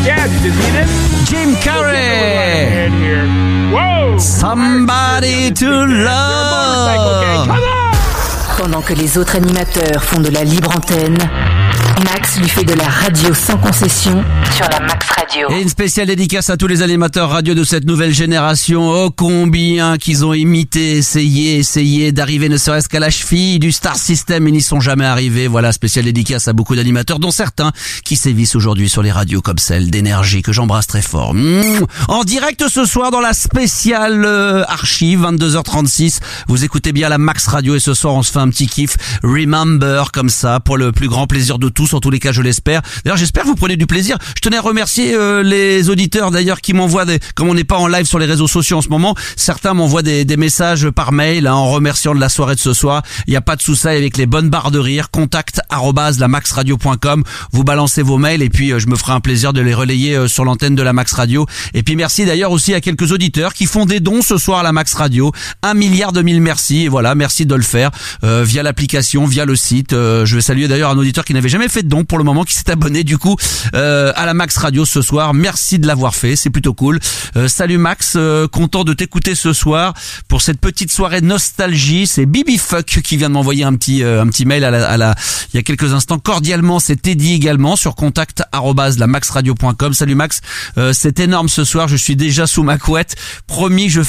Jim Carrey. Somebody to love. Pendant que les autres animateurs font de la libre antenne, Max lui fait de la radio sans concession sur la Max Radio. Et une spéciale dédicace à tous les animateurs radio de cette nouvelle génération. Oh combien qu'ils ont imité, essayé d'arriver ne serait-ce qu'à la cheville du Star System et n'y sont jamais arrivés. Voilà, spéciale dédicace à beaucoup d'animateurs, dont certains qui sévissent aujourd'hui sur les radios comme celle d'Énergie, que j'embrasse très fort. En direct ce soir dans la spéciale archive, 22h36. Vous écoutez bien la Max Radio et ce soir on se fait un petit kiff Remember comme ça pour le plus grand plaisir de tous, en tous les cas je l'espère. D'ailleurs j'espère que vous prenez du plaisir. Je tenais à remercier les auditeurs d'ailleurs qui m'envoient comme on n'est pas en live sur les réseaux sociaux en ce moment, certains m'envoient des messages par mail en remerciant de la soirée de ce soir. Il n'y a pas de souci avec les bonnes barres de rire. contact@lamaxradio.com. Vous balancez vos mails et puis je me ferai un plaisir de les relayer sur l'antenne de la Max Radio. Et puis merci d'ailleurs aussi à quelques auditeurs qui font des dons ce soir à la Max Radio. 1 milliard de mille merci. Et voilà, merci de le faire via l'application, via le site. Je vais saluer d'ailleurs un auditeur qui n'avait jamais fait de don pour le moment, qui s'est abonné du coup à la Max Radio ce soir. Merci de l'avoir fait, c'est plutôt cool. Salut Max, content de t'écouter ce soir pour cette petite soirée nostalgie. C'est Bibi Fuck qui vient de m'envoyer un petit mail il y a quelques instants. Cordialement, c'est Teddy également sur contact@lamaxradio.com. Salut Max, c'est énorme ce soir, je suis déjà sous ma couette. Promis, je